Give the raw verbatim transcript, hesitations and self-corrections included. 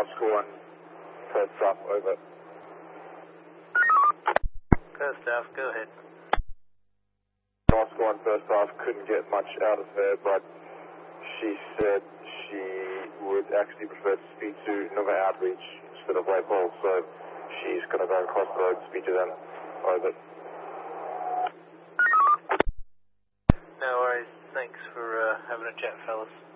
Oscar one, first off, over. First off, go ahead. Oscar one, first off, couldn't get much out of her, but she said she would actually prefer to speak to Nova Outreach instead of Whitehall, so she's going to go across the road and speak to them. Over. No worries. Thanks for uh, having a chat, fellas.